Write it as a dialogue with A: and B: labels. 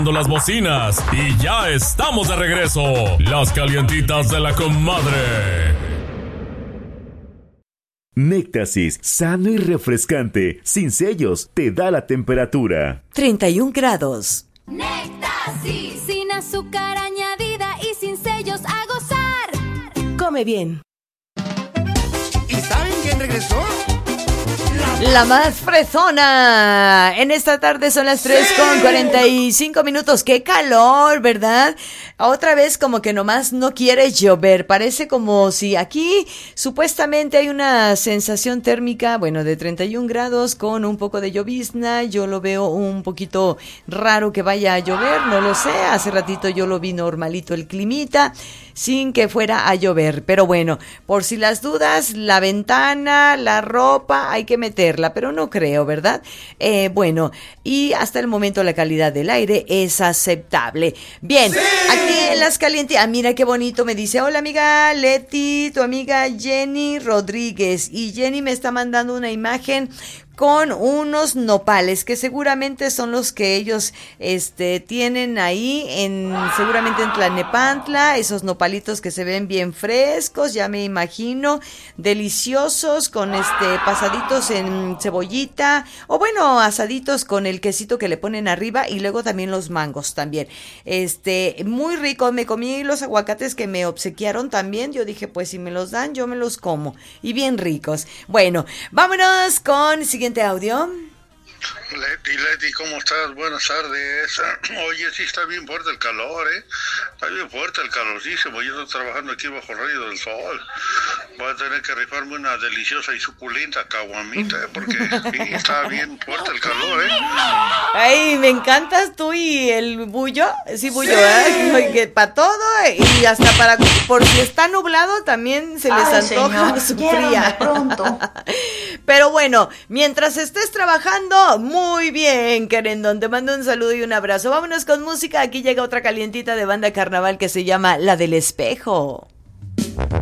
A: las bocinas y ya estamos de regreso. Las calientitas de la comadre.
B: Néctasis, sano y refrescante, sin sellos, te da la temperatura.
C: 31 grados.
D: Néctasis, sin azúcar añadida y sin sellos, a gozar.
C: Come bien.
E: ¿Y saben quién regresó?
C: La más fresona. En esta tarde son las 3:45. ¡Qué calor!, ¿verdad? Otra vez como que nomás no quiere llover. Parece como si aquí supuestamente hay una sensación térmica, bueno, de 31 grados con un poco de llovizna. Yo lo veo un poquito raro que vaya a llover, no lo sé. Hace ratito yo lo vi normalito el climita, sin que fuera a llover. Pero bueno, por si las dudas, la ventana, la ropa, hay que meterla, pero no creo, ¿verdad? Bueno, y hasta el momento la calidad del aire es aceptable. Bien, ¡sí! Aquí en las calientes, mira qué bonito, me dice, hola amiga Leti, tu amiga Jenny Rodríguez, y Jenny me está mandando una imagen con unos nopales que seguramente son los que ellos tienen ahí seguramente en Tlalnepantla, esos nopalitos que se ven bien frescos, ya me imagino, deliciosos, con pasaditos en cebollita, o bueno, asaditos con el quesito que le ponen arriba, y luego también los mangos también. Muy rico, me comí los aguacates que me obsequiaron también, yo dije, pues si me los dan, yo me los como, y bien ricos. Bueno, vámonos con siguiente audio.
F: Leti, ¿cómo estás? Buenas tardes. Oye, sí está bien fuerte el calor, ¿eh? Está bien fuerte el calorcísimo. Yo estoy trabajando aquí bajo el rayo del sol. Voy a tener que rifarme una deliciosa y suculenta caguamita, porque sí, está bien fuerte el calor, ¿eh?
C: Ay, me encantas tú y el bullo. Sí, bullo, ¿verdad? Que para todo y hasta por si está nublado también se les antoja su fría.
G: Pronto.
C: Pero bueno, mientras estés trabajando, muy bien, querendón, te mando un saludo y un abrazo. Vámonos con música, aquí llega otra calientita de banda carnaval que se llama La del Espejo.